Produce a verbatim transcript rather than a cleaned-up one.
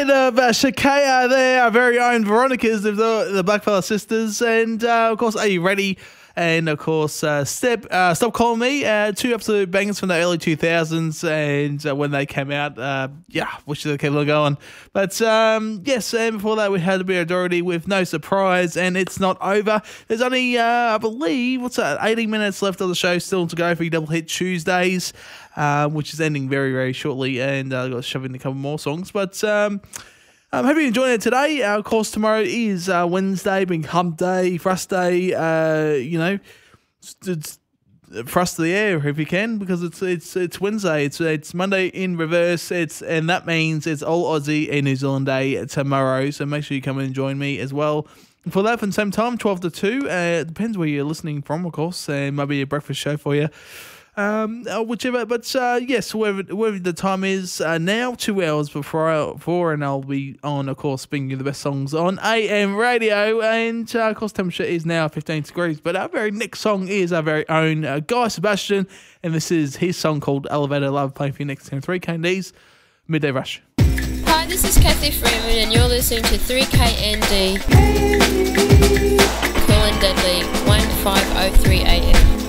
bit of uh, Shakaya there, our very own Veronica's, the, the Blackfella sisters. And, uh, of course, Are You Ready? And, of course, uh, Step, uh, Stop Calling Me, uh, two absolute bangers from the early two thousands. And uh, when they came out, uh, yeah, wish they kept on going. But, um, yes, and before that, we had a bit of Doherty with No Surprise, and It's Not Over. There's only, uh, I believe, what's that, eighty minutes left of the show still to go for your Double Hit Tuesdays, uh, which is ending very, very shortly. And uh, I've got to shove in a couple more songs. But, um, Um, hope you enjoyed it today. Uh, of course, tomorrow is uh, Wednesday, being Hump Day, Thrust Day. Uh, you know, it's, it's thrust to the air if you can, because it's it's it's Wednesday. It's it's Monday in reverse. It's and that means it's all Aussie and New Zealand Day tomorrow. So make sure you come and join me as well for that. From the same time, twelve to two. Uh, it depends where you're listening from, of course. And maybe a breakfast show for you. Um, uh, whichever, but uh, yes, whatever, whatever the time is uh, now, two hours before, I, before, and I'll be on, of course, bringing you the best songs on A M radio, and uh, of course, temperature is now fifteen degrees. But our very next song is our very own uh, Guy Sebastian, and this is his song called Elevator Love, playing for you next time. three K N D's Midday Rush. Hi, this is Kathy Freeman, and you're listening to three K N D. Cool and Deadly, one five oh three A M.